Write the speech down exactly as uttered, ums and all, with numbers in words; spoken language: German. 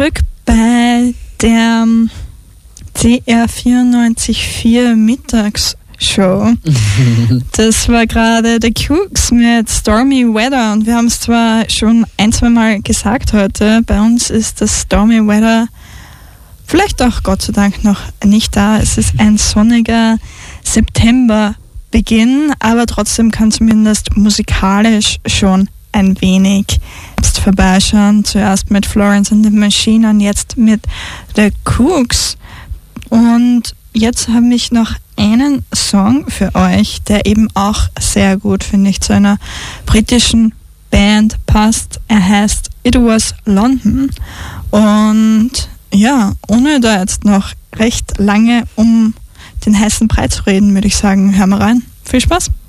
zurück bei der D R vierundneunzig Komma vier Mittagsshow. Das war gerade The Kooks mit Stormy Weather und wir haben es zwar schon ein, zwei Mal gesagt heute, bei uns ist das Stormy Weather vielleicht auch Gott sei Dank noch nicht da. Es ist ein sonniger Septemberbeginn, aber trotzdem kann zumindest musikalisch schon ein wenig jetzt vorbeischauen. Zuerst mit Florence and the Machine und jetzt mit The Kooks. Und jetzt habe ich noch einen Song für euch, der eben auch sehr gut, finde ich, zu einer britischen Band passt. Er heißt It Was London. Und ja, ohne da jetzt noch recht lange um den heißen Brei zu reden, würde ich sagen, hören wir rein. Viel Spaß!